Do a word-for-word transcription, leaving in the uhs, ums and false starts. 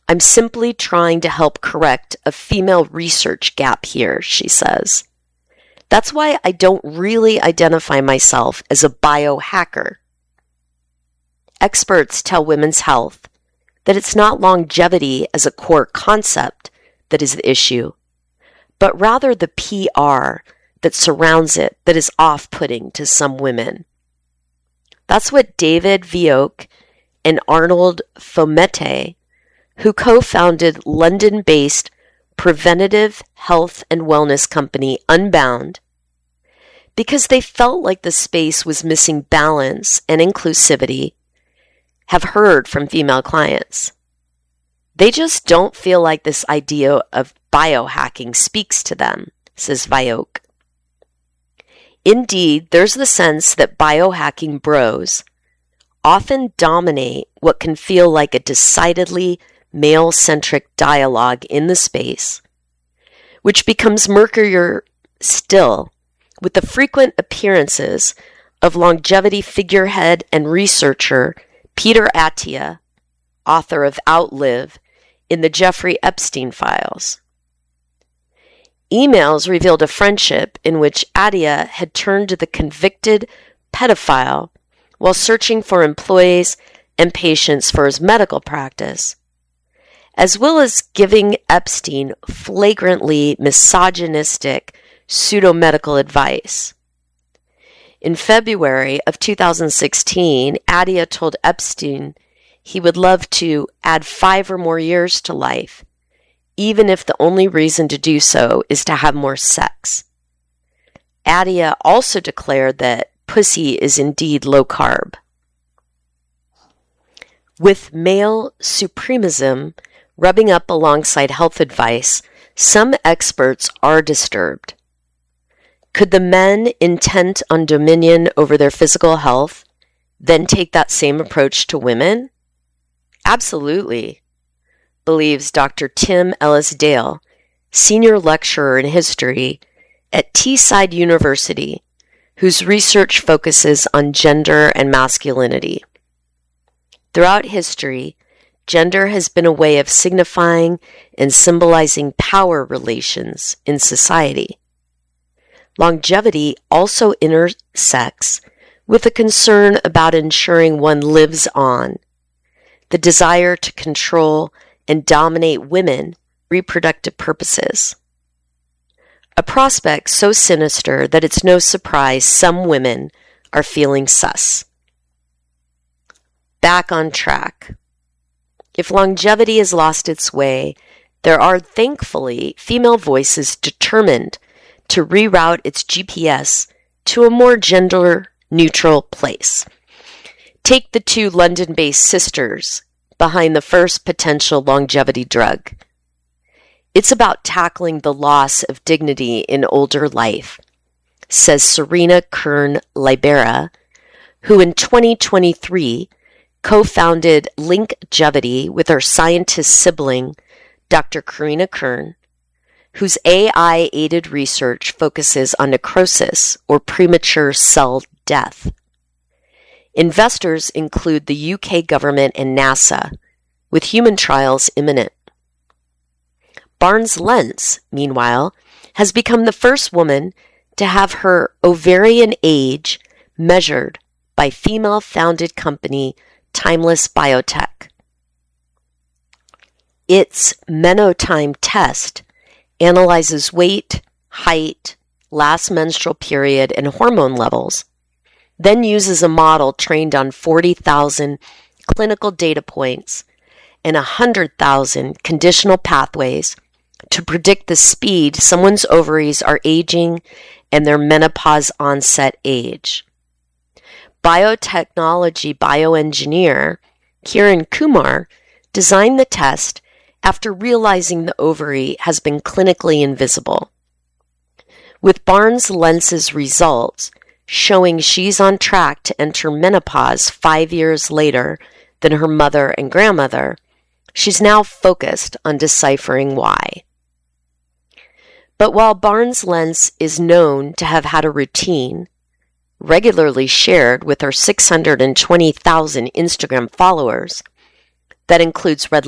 I'm simply trying to help correct a female research gap here, she says. That's why I don't really identify myself as a biohacker. Experts tell Women's Health that it's not longevity as a core concept that is the issue, but rather the P R that surrounds it that is off-putting to some women. That's what David Vioque and Arnold Fomete, who co-founded London-based preventative health and wellness company Unbound, because they felt like the space was missing balance and inclusivity, have heard from female clients. They just don't feel like this idea of biohacking speaks to them, says Vioque. Indeed, there's the sense that biohacking bros often dominate what can feel like a decidedly male-centric dialogue in the space, which becomes murkier still with the frequent appearances of longevity figurehead and researcher Peter Attia, author of Outlive, in the Jeffrey Epstein files. Emails revealed a friendship in which Attia had turned to the convicted pedophile while searching for employees and patients for his medical practice, as well as giving Epstein flagrantly misogynistic pseudo-medical advice. In February of two thousand sixteen, Attia told Epstein he would love to add five or more years to life, even if the only reason to do so is to have more sex. Attia also declared that pussy is indeed low carb. With male supremacism rubbing up alongside health advice, some experts are disturbed. Could the men intent on dominion over their physical health then take that same approach to women? Absolutely, believes Doctor Tim Ellis Dale, senior lecturer in history at Teesside University, whose research focuses on gender and masculinity. Throughout history, gender has been a way of signifying and symbolizing power relations in society. Longevity also intersects with a concern about ensuring one lives on, the desire to control and dominate women reproductive purposes. A prospect so sinister that it's no surprise some women are feeling sus. Back on track. If longevity has lost its way, there are thankfully female voices determined to reroute its G P S to a more gender-neutral place. Take the two London-based sisters behind the first potential longevity drug. It's about tackling the loss of dignity in older life, says Serena Kern-Libera, who in twenty twenty-three co-founded Linkgevity with her scientist sibling, Doctor Karina Kern, whose A I-aided research focuses on necrosis or premature cell death. Investors include the U K government and NASA, with human trials imminent. Barnes Lentz, meanwhile, has become the first woman to have her ovarian age measured by female-founded company Timeless Biotech. Its Menotime test analyzes weight, height, last menstrual period, and hormone levels, then uses a model trained on forty thousand clinical data points and one hundred thousand conditional pathways to predict the speed someone's ovaries are aging and their menopause onset age. Biotechnology bioengineer Kiran Kumar designed the test after realizing the ovary has been clinically invisible. With Barnes Lentz's results showing she's on track to enter menopause five years later than her mother and grandmother, she's now focused on deciphering why. But while Barnes Lentz is known to have had a routine, regularly shared with her six hundred twenty thousand Instagram followers, that includes red